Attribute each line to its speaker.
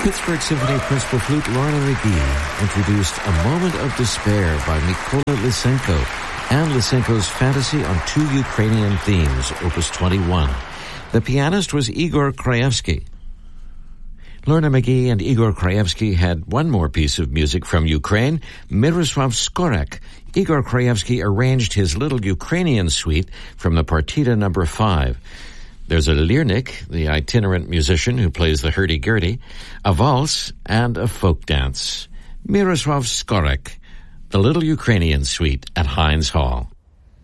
Speaker 1: Pittsburgh Symphony Principal Flute Lorna McGee introduced A Moment of Despair by Mykola Lysenko and Lysenko's Fantasy on Two Ukrainian Themes, Opus 21. The pianist was Igor Krajewski. Lorna McGee and Igor Krajewski had one more piece of music from Ukraine, Miroslav Skorek. Igor Krajewski arranged his little Ukrainian suite from the Partita No. 5. There's a lirnik, the itinerant musician who plays the hurdy-gurdy, a valse, and a folk dance. Miroslav Skorek, the little Ukrainian suite at Heinz Hall.